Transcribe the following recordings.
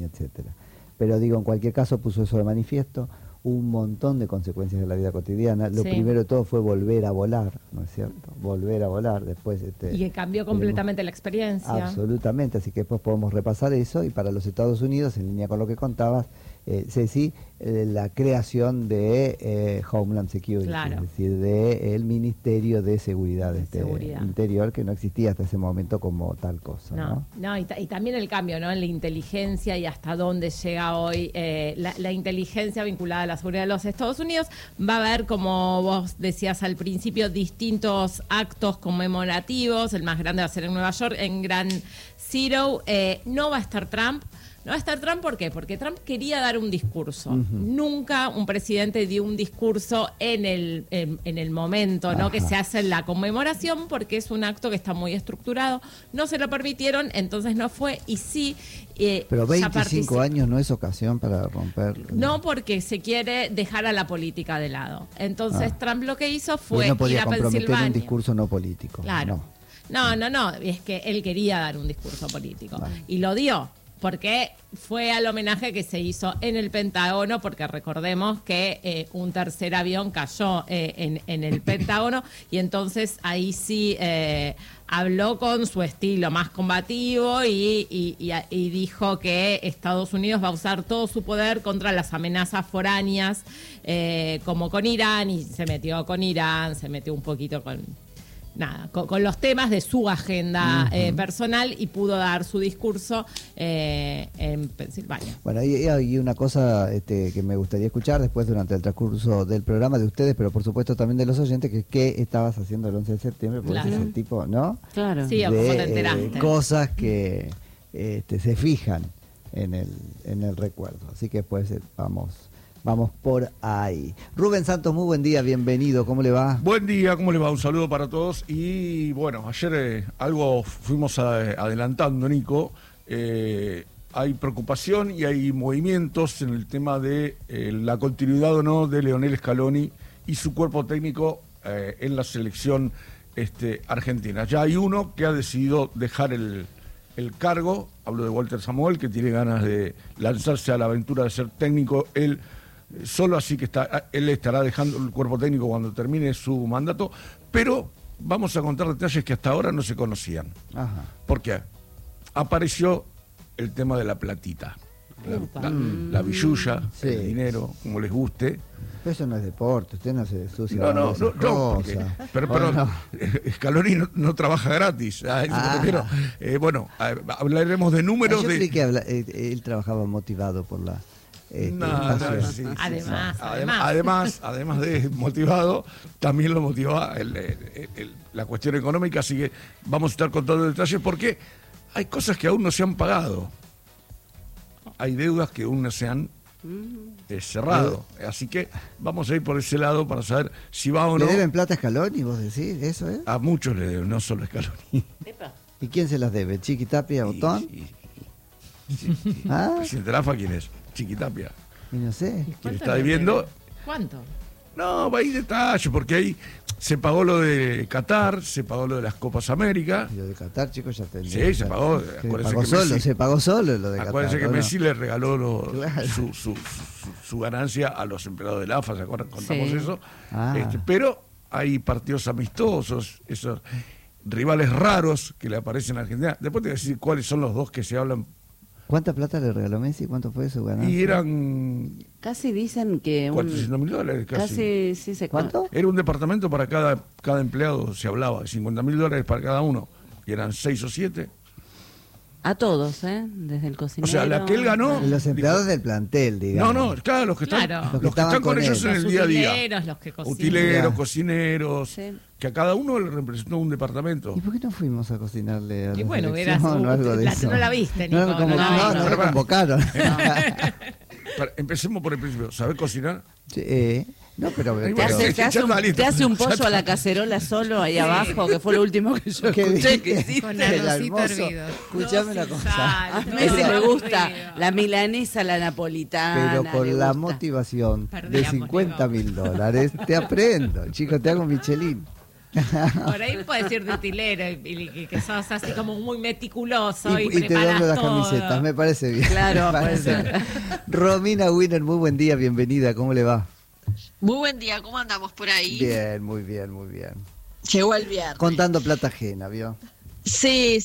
Alemania, etcétera. Pero digo, en cualquier caso puso eso de manifiesto, un montón de consecuencias de la vida cotidiana. Lo primero de todo fue volver a volar, ¿no es cierto? Volver a volar, después... y que cambió completamente la experiencia. Absolutamente, así que después podemos repasar eso, y para los Estados Unidos, en línea con lo que contabas, Ceci, la creación de Homeland Security, claro. Es decir, del Ministerio de Seguridad, Interior, que no existía hasta ese momento como tal cosa. Y también el cambio, ¿no? En la inteligencia y hasta dónde llega hoy la inteligencia vinculada a la seguridad de los Estados Unidos. Va a haber, como vos decías al principio, distintos actos conmemorativos. El más grande va a ser en Nueva York, en Ground Zero. No va a estar Trump. No va a estar Trump, ¿por qué? Porque Trump quería dar un discurso. Uh-huh. Nunca un presidente dio un discurso en el momento, ¿no? Que se hace en la conmemoración, porque es un acto que está muy estructurado. No se lo permitieron, entonces no fue. Y sí... pero 25 años no es ocasión para romper... No, porque se quiere dejar a la política de lado. Entonces Trump lo que hizo fue no podía ir a comprometer Pensilvania. Un discurso no político. Claro. No. Es que él quería dar un discurso político. Y lo dio. Porque fue al homenaje que se hizo en el Pentágono, porque recordemos que un tercer avión cayó en el Pentágono, y entonces ahí sí habló con su estilo más combativo y dijo que Estados Unidos va a usar todo su poder contra las amenazas foráneas, como con Irán, y se metió con Irán, se metió un poquito con los temas de su agenda personal, y pudo dar su discurso en Pensilvania. Bueno, hay una cosa que me gustaría escuchar después durante el transcurso del programa de ustedes, pero por supuesto también de los oyentes, que qué estabas haciendo el 11 de septiembre, porque ese es el tipo, ¿no? Claro. Sí, ¿cómo te enteraste? Cosas que se fijan en el recuerdo. Así que después vamos por ahí. Rubén Santos, muy buen día, bienvenido, ¿cómo le va? Buen día, ¿cómo le va? Un saludo para todos. Y bueno, ayer algo fuimos adelantando, Nico. Hay preocupación y hay movimientos en el tema de la continuidad o no de Leonel Scaloni y su cuerpo técnico en la selección argentina. Ya hay uno que ha decidido dejar el cargo, hablo de Walter Samuel, que tiene ganas de lanzarse a la aventura de ser técnico él solo, así que él estará dejando el cuerpo técnico cuando termine su mandato, pero vamos a contar detalles que hasta ahora no se conocían. Ajá. Porque apareció el tema de la platita, la billulla, el dinero, como les guste. Pero eso no es deporte, usted no se desucia. No, pero Scaloni no trabaja gratis. Hablaremos de números. Yo creí que él trabajaba motivado por la... Además de motivado, también lo motiva la cuestión económica, así que vamos a estar contando detalles porque hay cosas que aún no se han pagado, hay deudas que aún no se han cerrado, así que vamos a ir por ese lado para saber si va o no. ¿Le deben plata a Scaloni, vos decís? ¿Eso es? A muchos le deben, no solo a Scaloni. ¿Y quién se las debe? ¿Chiqui Tapia, Otón? Sí. ¿Presidente de AFA quién es? Chiquitapia. Y no sé. ¿Quién está debiendo? ¿Cuánto? No, hay detalles, porque ahí se pagó lo de Qatar, se pagó lo de las Copas América. Y lo de Qatar, chicos, ya tendría. Sí, se pagó. Se pagó solo lo de Qatar. Acuérdense que Messi le regaló su ganancia a los empleados del AFA, ¿se acuerdan? Contamos eso. Pero hay partidos amistosos, esos rivales raros que le aparecen a Argentina. Después te voy a decir cuáles son los dos que se hablan. ¿Cuánta plata le regaló Messi? ¿Cuánto fue su ganancia? Y eran... Casi dicen que... $400.000 casi. Sí, sé ¿Cuánto? Era un departamento para cada empleado, se hablaba, de $50.000 para cada uno. Y eran 6 o 7. A todos, desde el cocinero. O sea, la que él ganó... Los empleados del plantel, digamos. No, claro, los que están con ellos en el día a día. Los que cocinan. Utileros, cocineros... Sí. Que a cada uno le representó un departamento. ¿Y por qué no fuimos a cocinarle a la bueno, selección o algo de eso? No la viste, Nico. No lo convocaron. Empecemos por el principio. ¿Sabés cocinar? Sí. No, pero te hace un pollo a la cacerola solo ahí abajo, que fue lo último que yo escuché que hiciste. Con arrocito hervido. Escuchame una cosa. A Messi le gusta la milanesa, la napolitana. Pero con la motivación de $50.000 te aprendo, chicos, te hago un Michelin. Por ahí puedes ir de utilero y que sos así como muy meticuloso y te preparas doblo las todo. camisetas, me parece bien. Claro, puede ser. Romina Winner, muy buen día, bienvenida, ¿cómo le va? Muy buen día, ¿cómo andamos por ahí? Bien, muy bien, muy bien. Llegó el viernes. Contando plata ajena, ¿vio? Sí,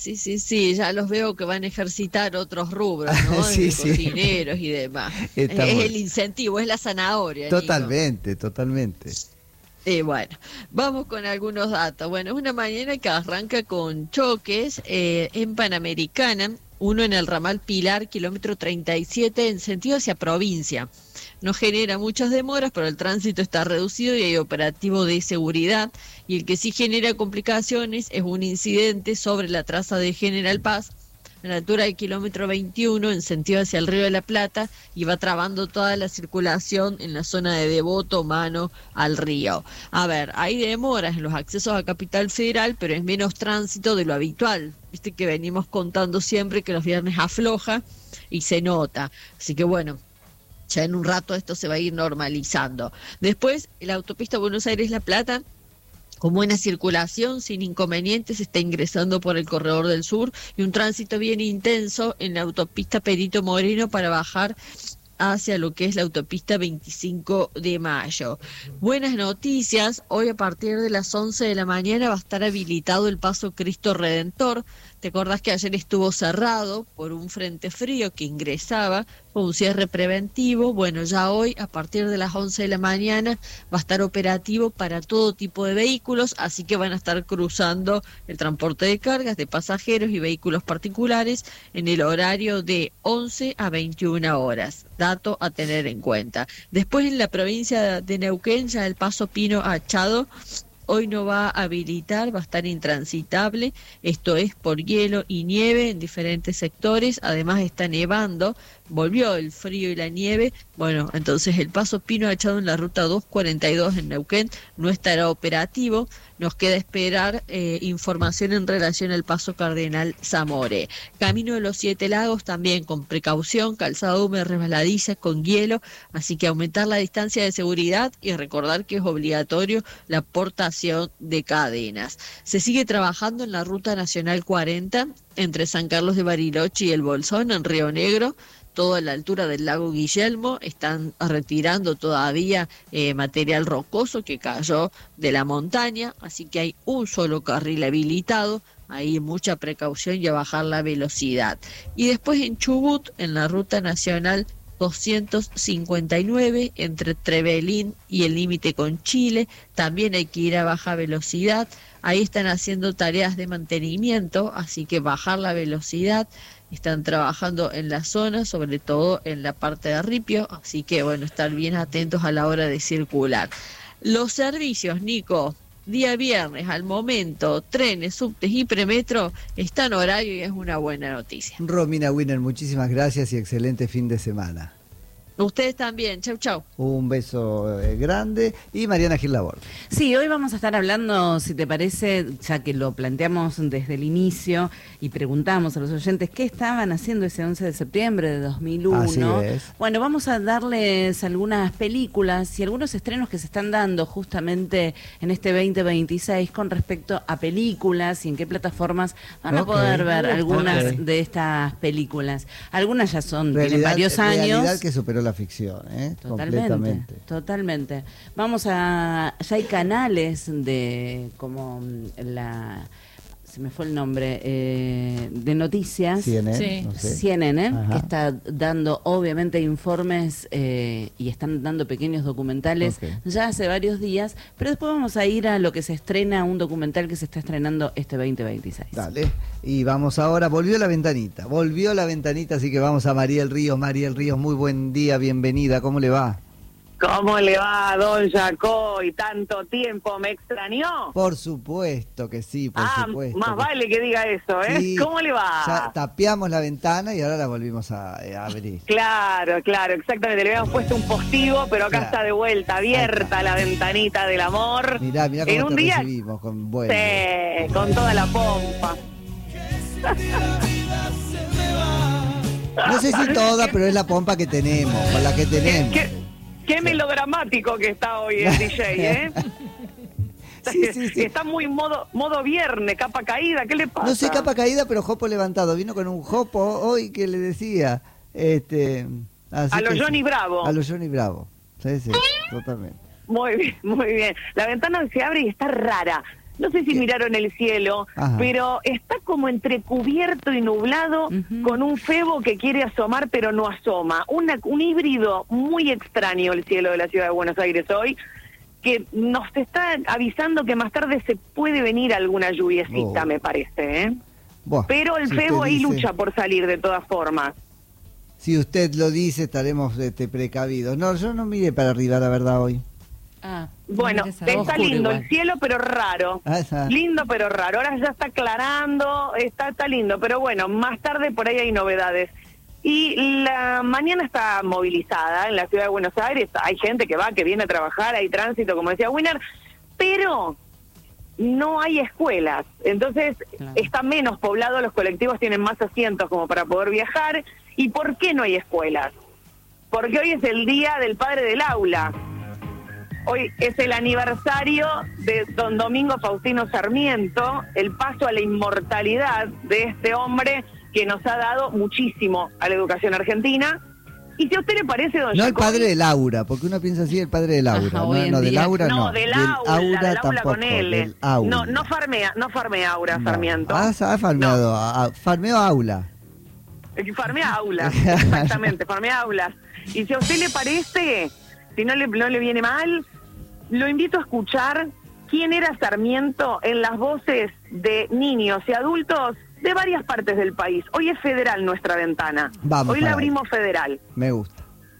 ya los veo que van a ejercitar otros rubros, ¿no? Sí, cocineros y demás. Está Es bueno. el incentivo, es la zanahoria. Totalmente, totalmente. Bueno, vamos con algunos datos. Bueno, es una mañana que arranca con choques en Panamericana, uno en el ramal Pilar, kilómetro 37, en sentido hacia provincia. No genera muchas demoras, pero el tránsito está reducido y hay operativo de seguridad. Y el que sí genera complicaciones es un incidente sobre la traza de General Paz, a la altura del kilómetro 21, en sentido hacia el Río de la Plata, y va trabando toda la circulación en la zona de Devoto, mano al río. A ver, hay demoras en los accesos a Capital Federal, pero es menos tránsito de lo habitual. Viste que venimos contando siempre que los viernes afloja y se nota. Así que bueno, ya en un rato esto se va a ir normalizando. Después, la autopista Buenos Aires-La Plata, con buena circulación, sin inconvenientes, está ingresando por el Corredor del Sur y un tránsito bien intenso en la autopista Perito Moreno para bajar hacia lo que es la autopista 25 de mayo. Buenas noticias, hoy a partir de las 11 de la mañana va a estar habilitado el paso Cristo Redentor. ¿Te acordás que ayer estuvo cerrado por un frente frío que ingresaba, con un cierre preventivo? Bueno, ya hoy a partir de las 11 de la mañana va a estar operativo para todo tipo de vehículos, así que van a estar cruzando el transporte de cargas, de pasajeros y vehículos particulares en el horario de 11 a 21 horas. Dato a tener en cuenta. Después en la provincia de Neuquén, ya el paso Pino Achado hoy no va a habilitar, va a estar intransitable, esto es por hielo y nieve en diferentes sectores, además está nevando, volvió el frío y la nieve, bueno, entonces el paso Pino Achado en la ruta 242 en Neuquén no estará operativo. Nos queda esperar información en relación al paso Cardenal Zamore. Camino de los Siete Lagos también con precaución, calzada húmeda resbaladiza con hielo, así que aumentar la distancia de seguridad y recordar que es obligatorio la portación de cadenas. Se sigue trabajando en la ruta nacional 40 entre San Carlos de Bariloche y El Bolsón en Río Negro, todo a la altura del lago Guillermo. Están retirando todavía material rocoso que cayó de la montaña, así que hay un solo carril habilitado, hay mucha precaución y a bajar la velocidad. Y después en Chubut, en la ruta nacional 259, entre Trevelín y el límite con Chile, también hay que ir a baja velocidad. Ahí están haciendo tareas de mantenimiento, así que bajar la velocidad. Están trabajando en la zona, sobre todo en la parte de Arripio, así que bueno, estar bien atentos a la hora de circular. Los servicios, Nico, día viernes, al momento, trenes, subtes y premetro están en horario y es una buena noticia. Romina Winner, muchísimas gracias y excelente fin de semana. Ustedes también, chau chau. Un beso grande. Y Mariana Gil Labor. Sí, hoy vamos a estar hablando, si te parece, ya que lo planteamos desde el inicio y preguntamos a los oyentes qué estaban haciendo ese 11 de septiembre de 2001. Así es. Bueno, vamos a darles algunas películas y algunos estrenos que se están dando justamente en este 2026 con respecto a películas y en qué plataformas van a poder ver algunas de estas películas. Algunas ya tienen varios años. Realidad que superó la ficción, completamente. Totalmente. Ya hay canales como se me fue el nombre, de noticias. CNN, sí. No sé. CNN, Ajá. que está dando obviamente informes y están dando pequeños documentales ya hace varios días, pero después vamos a ir a lo que se estrena, un documental que se está estrenando este 2026. Dale. Y vamos ahora, volvió la ventanita, así que vamos a Mariel Ríos. Mariel Ríos, muy buen día, bienvenida, ¿cómo le va? ¿Cómo le va, don Jacoy? ¿Tanto tiempo me extrañó? Por supuesto que sí, por supuesto. Más vale que diga eso, ¿eh? Sí, ¿Cómo le va? Ya tapiamos la ventana y ahora la volvimos a abrir. Claro, exactamente. Le habíamos puesto un postigo, pero acá está de vuelta, abierta la ventanita del amor. Mirá en cómo un te día, recibimos con sí, con toda la pompa. No sé si toda, pero es la pompa que tenemos, con la que tenemos. Qué melodramático que está hoy el DJ, ¿eh? Sí. Está muy modo viernes, capa caída, ¿qué le pasa? No sé capa caída, pero jopo levantado. Vino con un jopo hoy que le decía. A los Johnny Bravo. A los Johnny Bravo. Sí, totalmente. Muy bien, muy bien. La ventana se abre y está rara. No sé si miraron el cielo, pero está como entrecubierto y nublado con un febo que quiere asomar pero no asoma. Un híbrido muy extraño el cielo de la ciudad de Buenos Aires hoy, que nos está avisando que más tarde se puede venir alguna lluviecita, me parece. Buah, pero el febo ahí lucha por salir de todas formas. Si usted lo dice, estaremos precavidos. No, yo no miré para arriba, la verdad, hoy. Bueno, está lindo el cielo, pero raro. Lindo, pero raro. Ahora ya está aclarando, está lindo. Pero bueno, más tarde por ahí hay novedades. Y la mañana está movilizada en la ciudad de Buenos Aires. Hay gente que va, que viene a trabajar, hay tránsito, como decía Winner. Pero no hay escuelas. Entonces está menos poblado, los colectivos tienen más asientos como para poder viajar. ¿Y por qué no hay escuelas? Porque hoy es el día del padre del aula. Hoy es el aniversario de don Domingo Faustino Sarmiento, el paso a la inmortalidad de este hombre que nos ha dado muchísimo a la educación argentina. Y si a usted le parece, don No Jacobi, el padre de Laura, porque uno piensa así, el padre de Laura. No, de Laura no. No, del aula tampoco, con L. No farmea Aura, Sarmiento. Ha farmeado, farmeó aula. Farmea aulas, exactamente, farmea aulas. Y si a usted le parece, si no le viene mal, lo invito a escuchar quién era Sarmiento en las voces de niños y adultos de varias partes del país. Hoy es federal nuestra ventana. Hoy la abrimos federal. Me gusta.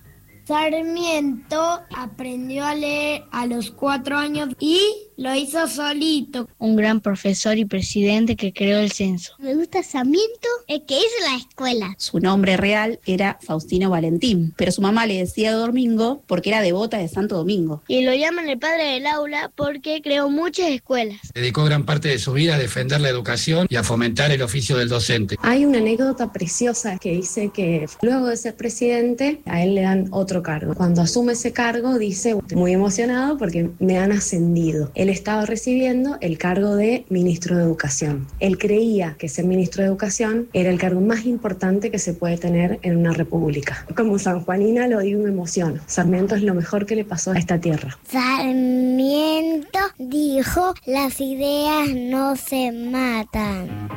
Sarmiento aprendió a leer a los 4 años y lo hizo solito. Un gran profesor y presidente que creó el censo. Me gusta Sarmiento, el que hizo la escuela. Su nombre real era Faustino Valentín, pero su mamá le decía Domingo porque era devota de Santo Domingo. Y lo llaman el padre del aula porque creó muchas escuelas. Dedicó gran parte de su vida a defender la educación y a fomentar el oficio del docente. Hay una anécdota preciosa que dice que luego de ser presidente, a él le dan otro cargo. Cuando asume ese cargo, dice, muy emocionado porque me han ascendido. Él estaba recibiendo el cargo de ministro de Educación. Él creía que ser ministro de Educación era el cargo más importante que se puede tener en una república. Como sanjuanina lo digo y me emociono. Sarmiento es lo mejor que le pasó a esta tierra. Sarmiento dijo, las ideas no se matan.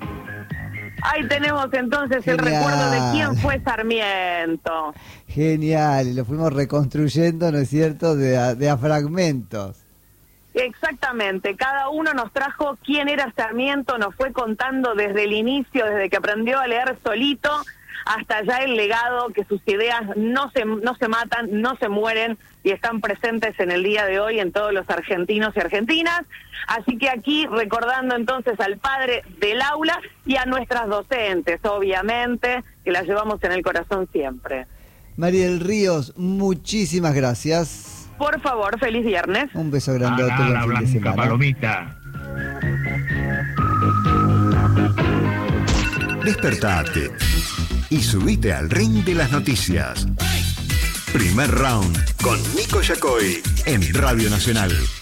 Ahí tenemos entonces el recuerdo de quién fue Sarmiento. Genial, y lo fuimos reconstruyendo, ¿no es cierto?, de a fragmentos. Exactamente, cada uno nos trajo quién era Sarmiento, nos fue contando desde el inicio, desde que aprendió a leer solito, hasta ya el legado, que sus ideas no se matan, no se mueren y están presentes en el día de hoy en todos los argentinos y argentinas. Así que aquí recordando entonces al padre del aula y a nuestras docentes, obviamente, que las llevamos en el corazón siempre. Mariel Ríos, muchísimas gracias. Por favor, feliz viernes. Un beso grandote, buen fin de semana. Palomita. Despertate y subite al ring de las noticias. Primer round con Nico Yacoy en Radio Nacional.